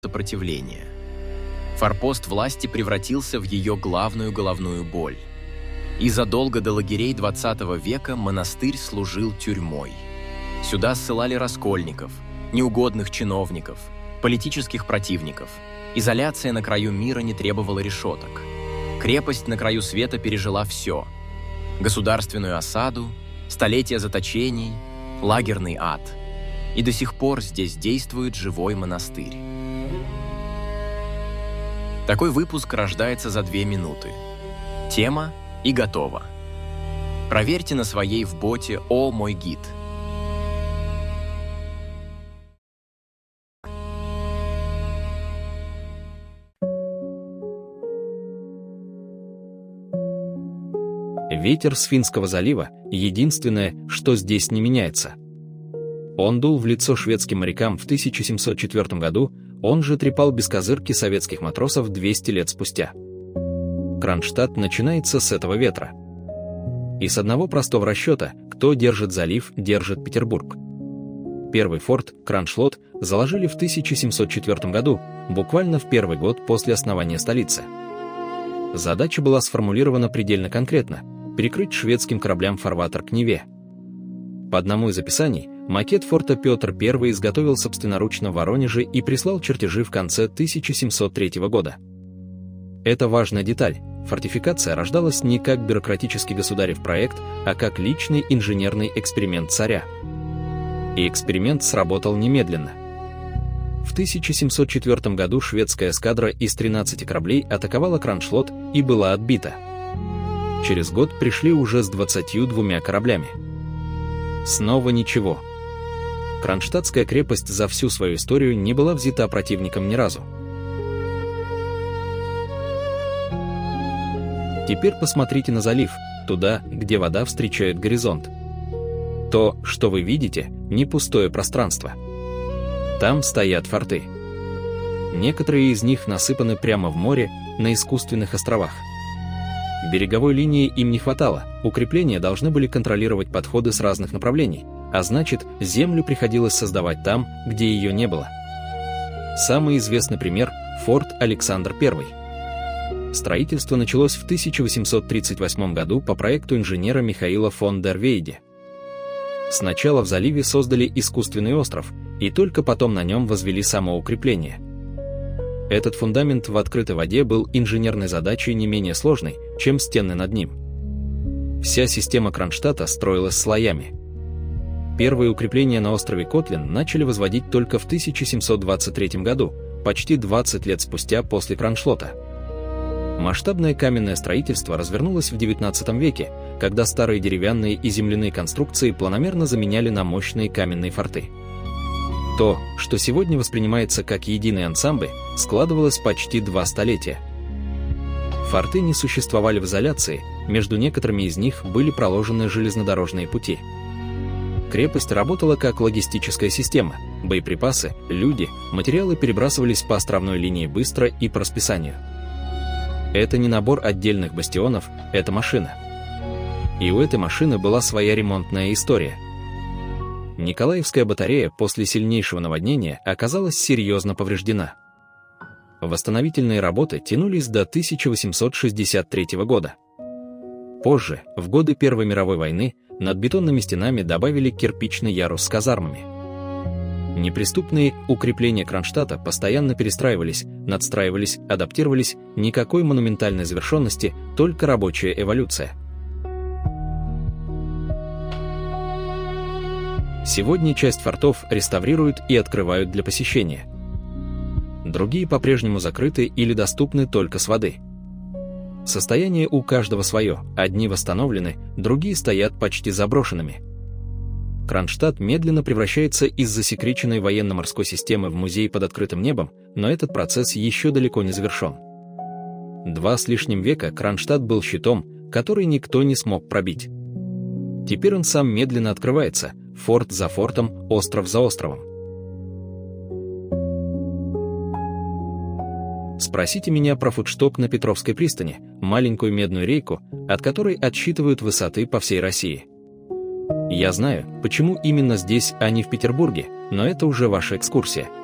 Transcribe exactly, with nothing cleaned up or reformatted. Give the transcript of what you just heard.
сопротивления. Форпост власти превратился в ее главную головную боль. И задолго до лагерей двадцатого века монастырь служил тюрьмой. Сюда ссылали раскольников, неугодных чиновников, политических противников. Изоляция на краю мира не требовала решеток. Крепость на краю света пережила все. Государственную осаду, столетия заточений, лагерный ад. И до сих пор здесь действует живой монастырь. Такой выпуск рождается за две минуты. Тема и готово. Проверьте на своей в боте «О, мой гид». Ветер с Финского залива – единственное, что здесь не меняется. Он дул в лицо шведским морякам в тысяча семьсот четвёртом году, он же трепал бескозырки советских матросов двести лет спустя. Кронштадт начинается с этого ветра. И с одного простого расчета: кто держит залив, держит Петербург. Первый форт, Кроншлот, заложили в тысяча семьсот четвёртом году, буквально в первый год после основания столицы. Задача была сформулирована предельно конкретно – перекрыть шведским кораблям фарватер к Неве. По одному из описаний, макет форта Петр Первый изготовил собственноручно в Воронеже и прислал чертежи в конце тысяча семьсот третьего года. Это важная деталь. Фортификация рождалась не как бюрократический государев проект, а как личный инженерный эксперимент царя. И эксперимент сработал немедленно. В тысяча семьсот четвёртом году шведская эскадра из тринадцати кораблей атаковала Кроншлот и была отбита. Через год пришли уже с двадцатью двумя кораблями. Снова ничего. Кронштадтская крепость за всю свою историю не была взята противником ни разу. Теперь посмотрите на залив, туда, где вода встречает горизонт. То, что вы видите, не пустое пространство. Там стоят форты. Некоторые из них насыпаны прямо в море, на искусственных островах. Береговой линии им не хватало, укрепления должны были контролировать подходы с разных направлений, а значит, землю приходилось создавать там, где ее не было. Самый известный пример – форт Александр Первый. Строительство началось в тысяча восемьсот тридцать восьмом году по проекту инженера Михаила фон дер Вейде. Сначала в заливе создали искусственный остров, и только потом на нем возвели само укрепление. Этот фундамент в открытой воде был инженерной задачей не менее сложной, чем стены над ним. Вся система Кронштадта строилась слоями. Первые укрепления на острове Котлин начали возводить только в тысяча семьсот двадцать третьем году, почти двадцать лет спустя после Кроншлота. Масштабное каменное строительство развернулось в девятнадцатом веке, когда старые деревянные и земляные конструкции планомерно заменяли на мощные каменные форты. То, что сегодня воспринимается как единый ансамбль, складывалось почти два столетия. Форты не существовали в изоляции, между некоторыми из них были проложены железнодорожные пути. Крепость работала как логистическая система, боеприпасы, люди, материалы перебрасывались по островной линии быстро и по расписанию. Это не набор отдельных бастионов, это машина. И у этой машины была своя ремонтная история. Николаевская батарея после сильнейшего наводнения оказалась серьезно повреждена. Восстановительные работы тянулись до тысяча восемьсот шестьдесят третьего года. Позже, в годы Первой мировой войны, над бетонными стенами добавили кирпичный ярус с казармами. Неприступные укрепления Кронштадта постоянно перестраивались, надстраивались, адаптировались, никакой монументальной завершенности, только рабочая эволюция. Сегодня часть фортов реставрируют и открывают для посещения. Другие по-прежнему закрыты или доступны только с воды. Состояние у каждого свое, одни восстановлены, другие стоят почти заброшенными. Кронштадт медленно превращается из засекреченной военно-морской системы в музей под открытым небом, но этот процесс еще далеко не завершен. Два с лишним века Кронштадт был щитом, который никто не смог пробить. Теперь он сам медленно открывается, форт за фортом, остров за островом. Спросите меня про фудшток на Петровской пристани, маленькую медную рейку, от которой отсчитывают высоты по всей России. Я знаю, почему именно здесь, а не в Петербурге, но это уже ваша экскурсия.